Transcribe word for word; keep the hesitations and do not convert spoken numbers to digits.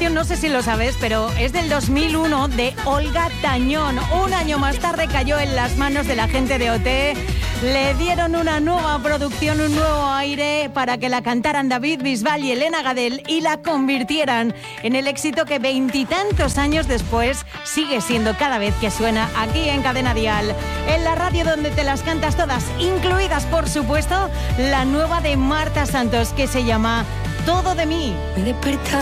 canción, no sé si lo sabes, pero es del dos mil uno, de Olga Tañón. Un año más tarde cayó en las manos de la gente de O T. Le dieron una nueva producción, un nuevo aire para que la cantaran David Bisbal y Elena Gadel y la convirtieran en el éxito que veintitantos años después sigue siendo cada vez que suena aquí en Cadena Dial. En la radio donde te las cantas todas, incluidas por supuesto la nueva de Marta Santos que se llama Todo de mí. Me desperté